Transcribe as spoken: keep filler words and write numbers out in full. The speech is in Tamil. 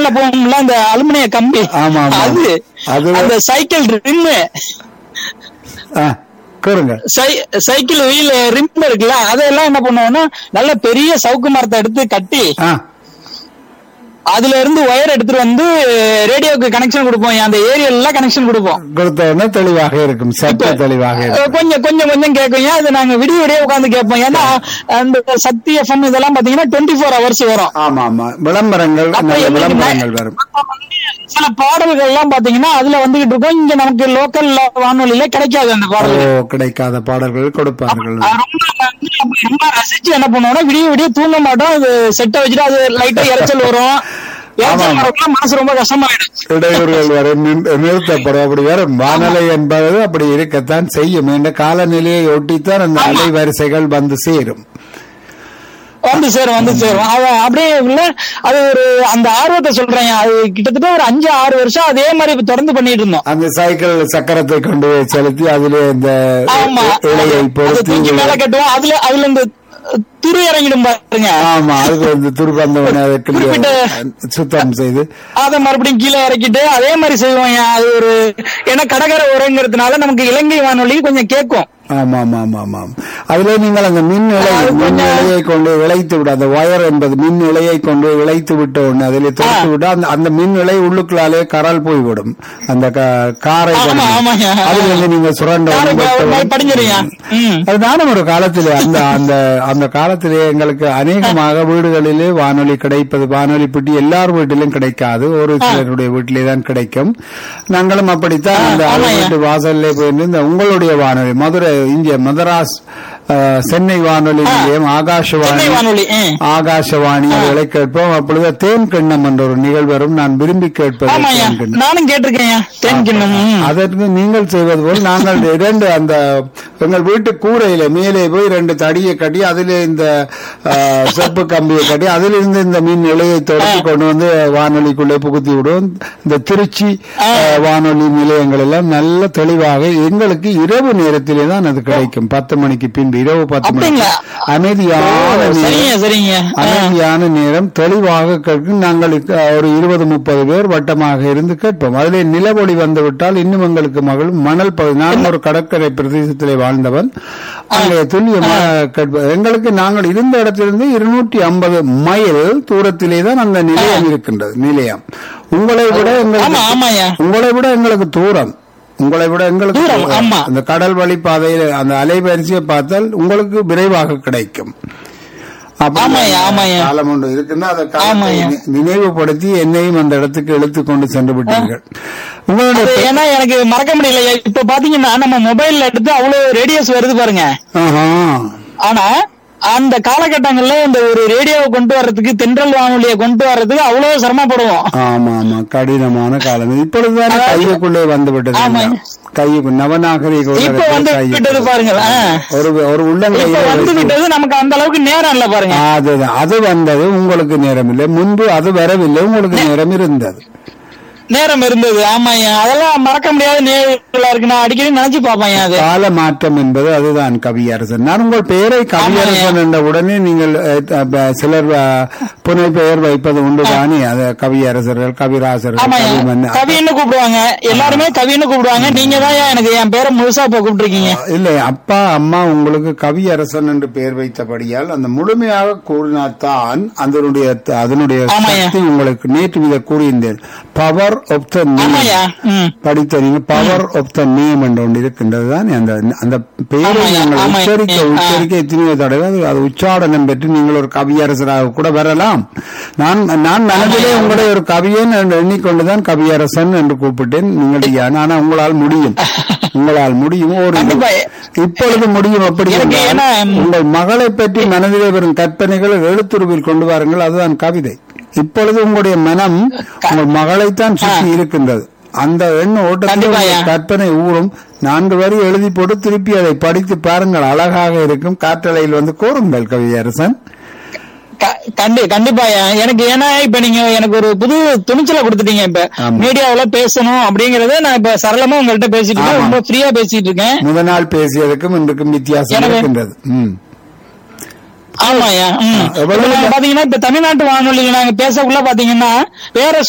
சைக்கிள்ல போகும்ல அந்த அலுமினிய கம்பி, அது அந்த cycle rim cycle wheel rim இருக்குல்ல, அதெல்லாம் என்ன பண்ணுவோம்னா நல்ல பெரிய சவுக்கு மரத்தை எடுத்து கட்டி அதுல இருந்து ஒயர் எடுத்துட்டு வந்து ரேடியோக்கு கனெக்ஷன் கொடுப்போம். அந்த ஏரியால கனெக்ஷன் கொடுப்போம். கொடுத்த தெளிவாக இருக்கும், சத்த தெளிவாக கொஞ்சம் கொஞ்சம் கொஞ்சம் கேட்கும். அது நாங்க விடிய விடிய உட்காந்து கேட்போம். ஏன்னா அந்த சக்தி எஃப்எம் இதெல்லாம் பாத்தீங்கன்னா டுவெண்ட்டி ஃபோர் ஹவர்ஸ் வரும். ஆமா ஆமா, விளம்பரங்கள் விளம்பரங்கள் வரும். சில பாடல்கள் எல்லாம் பாத்தீங்கன்னா அதுல வந்துகிட்டு இருக்கோம். இங்க நமக்கு லோக்கல் வானொலியில கிடைக்காது அந்த பாடல்கள், கிடைக்காத பாடல்கள் கொடுப்பார்கள். ரொம்ப ரசிச்சு என்ன பண்ணுவோம்னா விடிய விடிய தூங்க மாட்டோம். அது செட்டை வச்சுட்டு அது லைட்டா இறைச்சல் வரும். மனசு ரொம்ப கஷ்டமாயிடும். இடையூறுகள் வர நிறுத்தப்படும். அப்படி வேற வானொலி என்பது அப்படி இருக்கத்தான் செய்யும். இந்த காலநிலையை ஒட்டித்தான் அந்த அலைவரிசைகள் வந்து சேரும் வந்து சேரும் வந்து சேரும் அப்படியே இல்ல. அது ஒரு அந்த ஆர்வத்தை சொல்றேன். அது கிட்டத்தட்ட ஒரு அஞ்சு ஆறு வருஷம் அதே மாதிரி தொடர்ந்து பண்ணிட்டு இருந்தோம். அந்த சைக்கிள் சக்கரத்தை கொண்டு செலுத்தி அதுல இந்த இலையை பொறுத்து மேல கட்டுவோம். அதுல அதுல இந்த துரு இறங்கிடும் பாருங்க. ஆமா, அதுக்கு வந்து துருப்பந்தவன சுத்தம் செய்து அதை மறுபடியும் கீழே இறக்கிட்டு அதே மாதிரி செய்வோம். அது ஒரு ஏன்னா கடற்கரை உரங்கிறதுனால நமக்கு இலங்கை வானொலி கொஞ்சம் கேட்கும். ஆமா ஆமா ஆமா ஆமா. அதுல நீங்கள் அந்த மின் இலை மின் இலையை கொண்டு இழைத்து விட, அந்த ஒயர் என்பது மின் இலையை கொண்டு இழைத்து விட்ட ஒண்ணு அதில் தொடுத்து விட அந்த அந்த மின் இலை உள்ளுக்குள்ளாலே கரால் போய்விடும். அந்த காரை அதுல வந்து நீங்க சுரண்ட அது நானும் ஒரு காலத்திலே அந்த அந்த அந்த காலத்திலே எங்களுக்கு அநேகமாக வீடுகளிலே வானொலி கிடைப்பது, வானொலி பெட்டி எல்லார் வீட்டிலும் கிடைக்காது, ஒரு சிலருடைய வீட்டிலே தான் கிடைக்கும். நாங்களும் அப்படித்தான் அந்த வீட்டு வாசல்லே போயிருந்து இந்த உங்களுடைய வானொலி மதுரை இந்திய மதராஸ் சென்னை வானொலி நிலையம் ஆகாஷவாணி ஆகாஷவாணி அவர்களை கேட்போம். அப்பொழுது தேன் கிண்ணம் என்ற ஒரு நிகழ்வு வரும். நான் விரும்பி கேட்பது நானும் கேட்டிருக்கேன். அதற்கு நீங்கள் செய்வது போல் நாங்கள் இரண்டு அந்த எங்கள் வீட்டு கூரையில மேலே போய் ரெண்டு தடியை கட்டி அதிலே இந்த செப்பு கம்பியை கட்டி அதிலிருந்து இந்த மின் நிலையை தொடர்ந்து கொண்டு வந்து வானொலிக்குள்ளே புகுத்தி விடுவோம். இந்த திருச்சி வானொலி நிலையங்கள் எல்லாம் நல்ல தெளிவாக எங்களுக்கு இரவு நேரத்திலே தான் அது கிடைக்கும். பத்து மணிக்கு பின்பு இரவு பத்து மணிக்கு அமைதியான அமைதியான நேரம் தெளிவாக கேட்கும். நாங்கள் ஒரு இருபது முப்பது பேர் வட்டமாக இருந்து கேட்போம். அதிலே நிலவொளி வந்துவிட்டால் இன்னும் எங்களுக்கு மகள் மணல் பகுதி. நான் ஒரு கடற்கரை பிரதேசத்திலே வாழ்ந்தவன். அங்கே துல்லியமாக கேட்போம். எங்களுக்கு நாங்கள் இருந்த இடத்திலிருந்து இருநூற்றி ஐம்பது மைல் தூரத்திலே தான் அந்த நிலையம் இருக்கின்றது. நிலையம் உங்களை விட எங்களுக்கு உங்களை விட எங்களுக்கு தூரம். உங்களை விட எங்களுக்கு அந்த கடல் வழி பாதையில அந்த அலைவரிசையை பார்த்தால் உங்களுக்கு விரைவாக கிடைக்கும். காலம் ஒன்று இருக்குன்னா அதை நினைவுபடுத்தி என்னையும் அந்த இடத்துக்கு இழுத்து கொண்டு சென்று விட்டீர்கள். உங்களுடைய ஏன்னா எனக்கு மறக்க முடியல. இப்ப பாத்தீங்கன்னா நம்ம மொபைல்ல எடுத்து அவ்வளவு ரேடியோஸ் வருது பாருங்க. ஆனா அந்த காலகட்டங்கள்ல இந்த ஒரு ரேடியோவை கொண்டு வர்றதுக்கு தென்றல் வானொலியை கொண்டு வர்றதுக்கு அவ்வளவு சிரமப்படுவோம். ஆமா ஆமா, கடினமான காலம். இப்பொழுதுதான் கையுக்குள்ளே வந்து விட்டது. கையுக்கு நவநாகரிக இப்ப வந்து விட்டது பாருங்க. ஒரு ஒரு உள்ளங்கை வந்து விட்டது. நமக்கு அந்த அளவுக்கு நேரம் இல்ல பாருங்க. அதுதான், அது வந்தது. உங்களுக்கு நேரம் இல்லை. முன்பு அது வரவில்லை, உங்களுக்கு நேரம் இருந்தது. நேரம் இருந்தது. ஆமா, அதெல்லாம் மறக்க முடியாத நேரங்களா இருக்கு. நான் அடிக்கடி நினைச்சு பாப்பேன். அது கால மாற்றம் என்பது அதுதான் கவியரசன். நான் உங்கள் பெயரை கவியரசன் என்ற உடனே நீங்கள் சிலர் புனை பெயர் வைப்பது உண்டு தானே. அது கவியரசர்கள், கவிராசர்கள், கவின்னு கூப்பிடுவாங்க. எல்லாருமே கவின்னு கூப்பிடுவாங்க. நீங்க தான் எனக்கு என் பேரை முழுசா இப்ப கூப்பிட்டுருக்கீங்க. இல்ல, அப்பா அம்மா உங்களுக்கு கவியரசன் என்று பெயர் வைத்தபடியால் அந்த முழுமையாக கூறினால்தான் அதனுடைய அதனுடைய சக்தி உங்களுக்கு. நேற்று இதை கூறியிருந்தேன். Power of the name படித்தீங்க. Power of the name என்று ஒன்று இருக்கின்றதுதான். அந்த அந்த பெயரை நீங்கள் உச்சரிக்க உச்சரிக்க எத்தனையோ தடவை அது உச்சாடனம் பெற்று நீங்கள் ஒரு கவியரசராக கூட வரலாம். நான் நான் மனதிலே உங்களை ஒரு கவியன் என்று எண்ணிக்கொண்டுதான் கவியரசன் என்று கூப்பிட்டேன். நீங்கள் ஆனா உங்களால் முடியும், உங்களால் முடியும். ஒரு இப்பொழுது முடியும். அப்படி உங்கள் மகளை பற்றி மனதிலே வரும் கற்பனைகளை எழுத்துருவில் கொண்டு வாருங்கள். அதுதான் கவிதை. இப்பொழுது உங்களுடைய மனம் உங்கள் மகளைத்தான் சுற்றி இருக்கின்றது. அந்த எண்ண ஓட்டத்தில் கற்பனை ஊறும். நான்கு வரி எழுதி போட்டு திருப்பி அதை படித்து பாருங்கள், அழகாக இருக்கும். காற்றலையில் வந்து கூறுங்கள் கவியரசன். கண்டிப்பா எனக்கு. ஏன்னா இப்ப நீங்க எனக்கு ஒரு புது துணிச்சலை கொடுத்துட்டீங்க. இப்ப மீடியாவில பேசணும் அப்படிங்கறத நான் இப்ப சரளமா உங்கள்கிட்ட பேசிட்டு இருக்கேன். ரொம்ப ஃப்ரீயா பேசிட்டு இருக்கேன். முதல் நாள் பேசியதுக்கும் இன்றைக்கும் வித்தியாசம் இருக்கின்றது. ஆமாயா. பாத்தீங்கன்னா இப்ப தமிழ்நாட்டு வானொலியில நாங்க பேசக்குள்ள பாத்தீங்கன்னா வேற